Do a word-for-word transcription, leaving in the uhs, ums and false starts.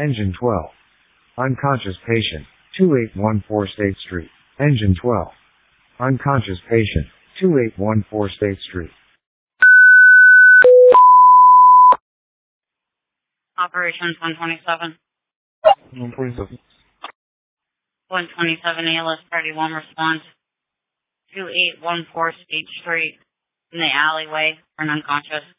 Engine twelve. Unconscious patient, two eight one four State Street. Engine twelve. Unconscious patient, two eight one four State Street. Operations one twenty-seven. one twenty-seven. one twenty-seven A L S thirty-one response. two eight one four State Street in the alleyway for an unconscious.